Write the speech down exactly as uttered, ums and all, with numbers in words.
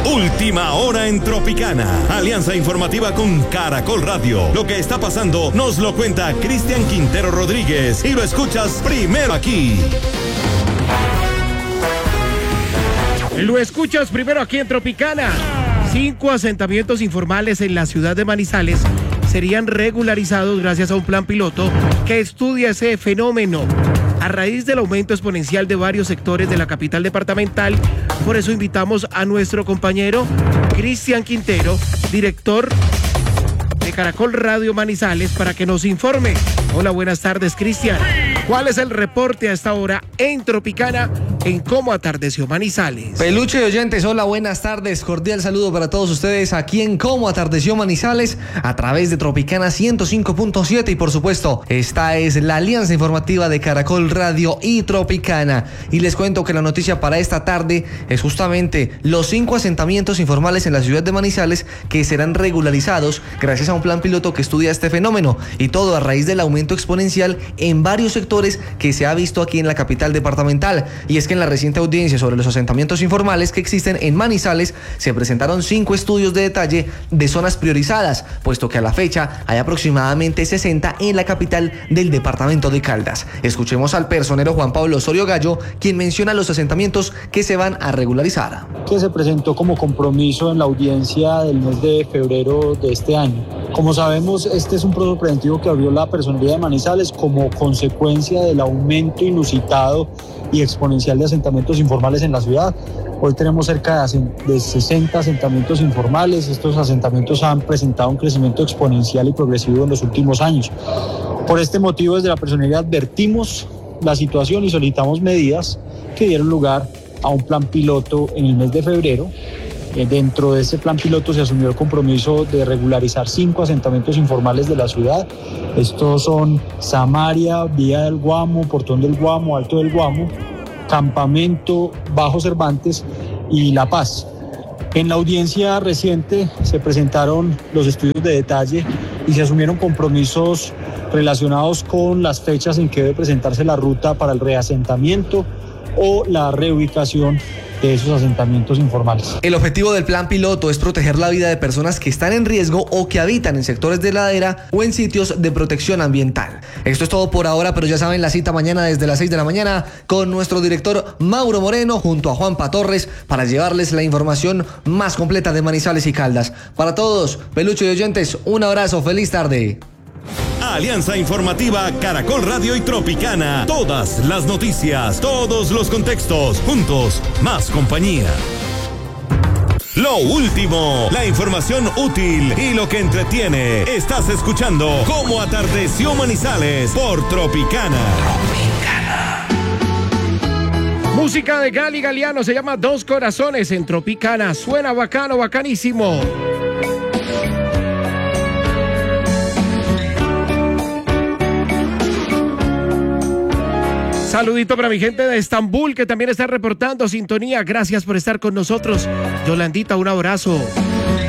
Última hora en Tropicana. Alianza informativa con Caracol Radio. Lo que está pasando nos lo cuenta Cristian Quintero Rodríguez y lo escuchas primero aquí. Lo escuchas primero aquí en Tropicana. Cinco asentamientos informales en la ciudad de Manizales serían regularizados gracias a un plan piloto que estudia ese fenómeno. A raíz del aumento exponencial de varios sectores de la capital departamental, por eso invitamos a nuestro compañero Cristian Quintero, director de Caracol Radio Manizales, para que nos informe. Hola, buenas tardes, Cristian. ¿Cuál es el reporte a esta hora en Tropicana en cómo atardeció Manizales? Peluche de oyentes, hola, buenas tardes. Cordial saludo para todos ustedes aquí en cómo atardeció Manizales a través de Tropicana ciento cinco punto siete y por supuesto, esta es la alianza informativa de Caracol Radio y Tropicana. Y les cuento que la noticia para esta tarde es justamente los cinco asentamientos informales en la ciudad de Manizales que serán regularizados gracias a un plan piloto que estudia este fenómeno, y todo a raíz del aumento exponencial en varios sectores que se ha visto aquí en la capital departamental. Y es que en la reciente audiencia sobre los asentamientos informales que existen en Manizales se presentaron cinco estudios de detalle de zonas priorizadas, puesto que a la fecha hay aproximadamente sesenta en la capital del departamento de Caldas. Escuchemos al personero Juan Pablo Osorio Gallo, quien menciona los asentamientos que se van a regularizar. Que se presentó como compromiso en la audiencia del mes de febrero de este año. Como sabemos, este es un proceso preventivo que abrió la Personería de Manizales como consecuencia del aumento inusitado y exponencial de asentamientos informales en la ciudad. Hoy tenemos cerca de sesenta asentamientos informales. Estos asentamientos han presentado un crecimiento exponencial y progresivo en los últimos años. Por este motivo, desde la Personería advertimos la situación y solicitamos medidas que dieron lugar a un plan piloto en el mes de febrero. Dentro de ese plan piloto se asumió el compromiso de regularizar cinco asentamientos informales de la ciudad. Estos son Samaria, Vía del Guamo, Portón del Guamo, Alto del Guamo, Campamento, Bajo Cervantes y La Paz. En la audiencia reciente se presentaron los estudios de detalle y se asumieron compromisos relacionados con las fechas en que debe presentarse la ruta para el reasentamiento o la reubicación de esos asentamientos informales. El objetivo del plan piloto es proteger la vida de personas que están en riesgo o que habitan en sectores de ladera o en sitios de protección ambiental. Esto es todo por ahora, pero ya saben, la cita mañana desde las seis de la mañana con nuestro director Mauro Moreno junto a Juanpa Torres para llevarles la información más completa de Manizales y Caldas. Para todos, Peluche y oyentes, un abrazo, feliz tarde. Alianza informativa Caracol Radio y Tropicana. Todas las noticias, todos los contextos, juntos, más compañía. Lo último, la información útil y lo que entretiene. Estás escuchando Cómo atardeció Manizales por Tropicana. Tropicana. Música de Gali Galiano, se llama Dos Corazones en Tropicana. Suena bacano, bacanísimo. Saludito para mi gente de Estambul que también está reportando sintonía. Gracias por estar con nosotros. Yolandita, un abrazo.